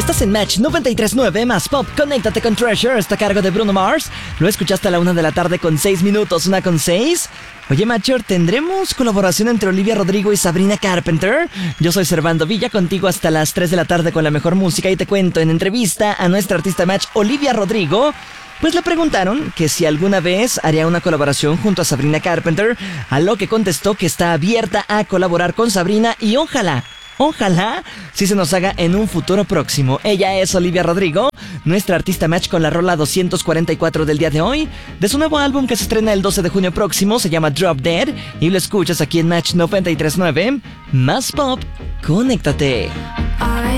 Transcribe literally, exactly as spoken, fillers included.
Estás en Match noventa y tres punto nueve más Pop. Conéctate con Treasure. Está a cargo de Bruno Mars. Lo escuchaste a la una de la tarde con seis minutos. Una con seis. Oye, Macher, ¿tendremos colaboración entre Olivia Rodrigo y Sabrina Carpenter? Yo soy Servando Villa, contigo hasta las tres de la tarde con la mejor música. Y te cuento, en entrevista a nuestra artista Match, Olivia Rodrigo, pues le preguntaron que si alguna vez haría una colaboración junto a Sabrina Carpenter, a lo que contestó que está abierta a colaborar con Sabrina y ojalá, ojalá, si se nos haga en un futuro próximo. Ella es Olivia Rodrigo, nuestra artista Match con la rola doscientos cuarenta y cuatro del día de hoy, de su nuevo álbum que se estrena el doce de junio próximo, se llama Drop Dead, y lo escuchas aquí en Match noventa y tres punto nueve, más Pop, conéctate.